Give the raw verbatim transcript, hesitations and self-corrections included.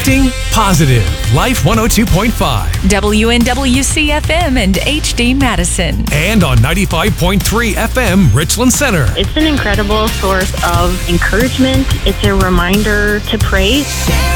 Connecting positive. Life one oh two point five. W N W C F M and H D Madison. And on ninety-five point three F M, Richland Center. It's an incredible source of encouragement. It's a reminder to pray.